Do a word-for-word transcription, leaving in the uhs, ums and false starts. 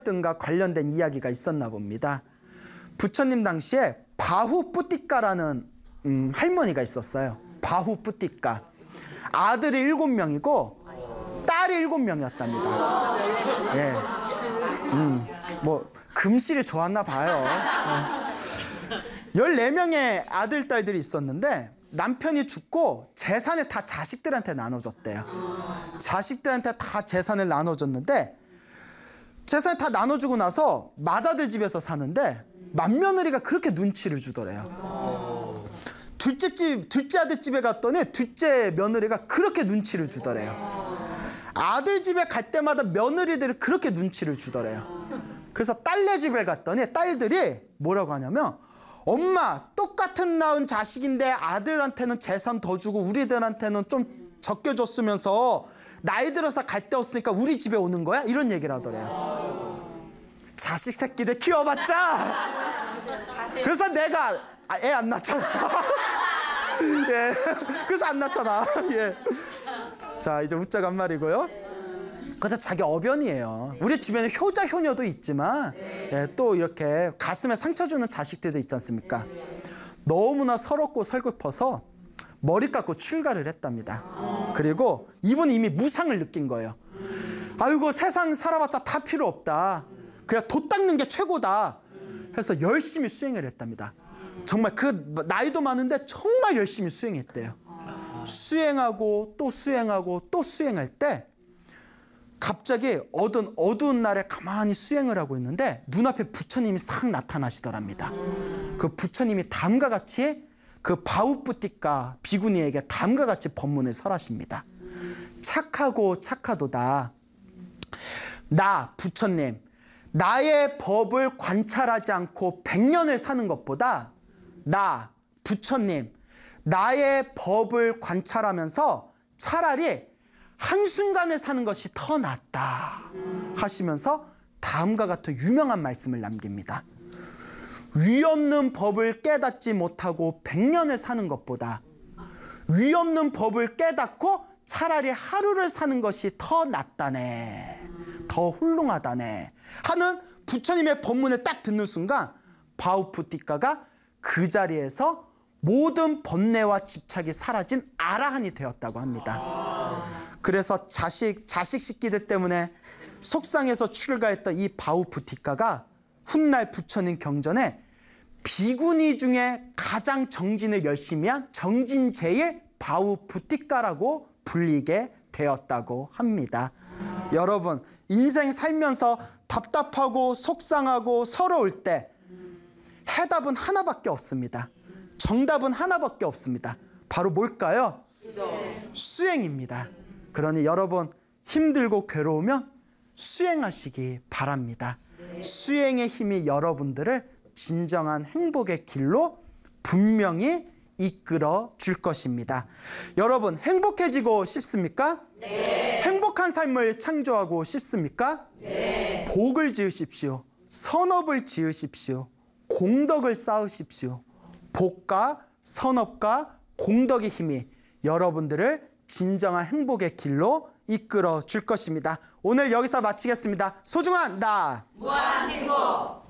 등과 관련된 이야기가 있었나 봅니다. 부처님 당시에 바후뿌띠까라는 음, 할머니가 있었어요. 바후뿌띠까. 아들이 일곱 명이고 딸이 일곱 명이었답니다. 예. 음, 뭐 금실이 좋았나 봐요. 예. 열네 명의 아들, 딸들이 있었는데 남편이 죽고 재산을 다 자식들한테 나눠줬대요. 자식들한테 다 재산을 나눠줬는데 재산을 다 나눠주고 나서 맏아들 집에서 사는데 맏며느리가 그렇게 눈치를 주더래요. 둘째 집, 둘째 아들 집에 갔더니 둘째 며느리가 그렇게 눈치를 주더래요. 아들 집에 갈 때마다 며느리들이 그렇게 눈치를 주더래요. 그래서 딸네 집에 갔더니 딸들이 뭐라고 하냐면, 엄마 똑같은 낳은 자식인데 아들한테는 재산 더 주고 우리들한테는 좀 적게 줬으면서 나이 들어서 갈 데 없으니까 우리 집에 오는 거야? 이런 얘기를 하더래요. 자식 새끼들 키워봤자. 그래서 내가 아, 애 안 낳잖아. 예, 그래서 안 낳잖아. 예. 자, 이제 웃자고 한 말이고요. 그래서 자기 어변이에요. 우리 주변에 효자 효녀도 있지만 예, 또 이렇게 가슴에 상처 주는 자식들도 있지 않습니까? 너무나 서럽고 설글퍼서 머리 깎고 출가를 했답니다. 그리고 이분이 이미 무상을 느낀 거예요. 아이고, 세상 살아봤자 다 필요 없다. 그냥 돛 닦는 게 최고다. 해서 열심히 수행을 했답니다. 정말 그 나이도 많은데 정말 열심히 수행했대요. 수행하고 또 수행하고 또 수행할 때 갑자기 어두운, 어두운 날에 가만히 수행을 하고 있는데 눈앞에 부처님이 싹 나타나시더랍니다. 그 부처님이 다음과 같이 그 바후뿌띠까 비구니에게 다음과 같이 법문을 설하십니다. 착하고 착하도다. 나 부처님, 나의 법을 관찰하지 않고 백년을 사는 것보다 나 부처님, 나의 법을 관찰하면서 차라리 한순간을 사는 것이 더 낫다 하시면서 다음과 같은 유명한 말씀을 남깁니다. 위 없는 법을 깨닫지 못하고 백년을 사는 것보다 위 없는 법을 깨닫고 차라리 하루를 사는 것이 더 낫다네, 더 훌륭하다네 하는 부처님의 법문을 딱 듣는 순간 바후뿌띠까가 그 자리에서 모든 번뇌와 집착이 사라진 아라한이 되었다고 합니다. 그래서 자식, 자식 새끼들 때문에 속상해서 출가했던 이 바후뿌띠까가 훗날 부처님 경전에 비구니 중에 가장 정진을 열심히 한 정진제일 바후뿌띠까라고 불리게 되었다고 합니다. 여러분, 인생 살면서 답답하고 속상하고 서러울 때 해답은 하나밖에 없습니다. 정답은 하나밖에 없습니다. 바로 뭘까요? 네. 수행입니다. 그러니 여러분, 힘들고 괴로우면 수행하시기 바랍니다. 네. 수행의 힘이 여러분들을 진정한 행복의 길로 분명히 이끌어 줄 것입니다. 여러분, 행복해지고 싶습니까? 네. 행복한 삶을 창조하고 싶습니까? 네. 복을 지으십시오. 선업을 지으십시오. 공덕을 쌓으십시오. 복과 선업과 공덕의 힘이 여러분들을 진정한 행복의 길로 이끌어 줄 것입니다. 오늘 여기서 마치겠습니다. 소중한 나 무한행복.